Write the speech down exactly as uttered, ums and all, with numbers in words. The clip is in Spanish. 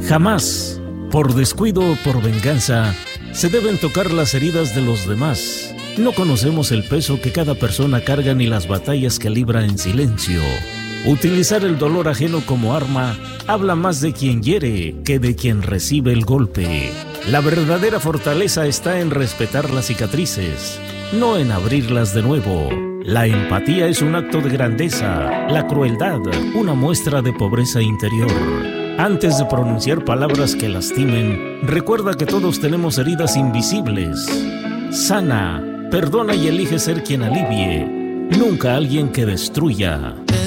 Jamás, por descuido o por venganza, se deben tocar las heridas de los demás. No conocemos el peso que cada persona carga ni las batallas que libra en silencio. Utilizar el dolor ajeno como arma habla más de quien hiere que de quien recibe el golpe. La verdadera fortaleza está en respetar las cicatrices, no en abrirlas de nuevo. La empatía es un acto de grandeza, la crueldad una muestra de pobreza interior. Antes de pronunciar palabras que lastimen, recuerda que todos tenemos heridas invisibles. Sana, perdona y elige ser quien alivie, nunca alguien que destruya.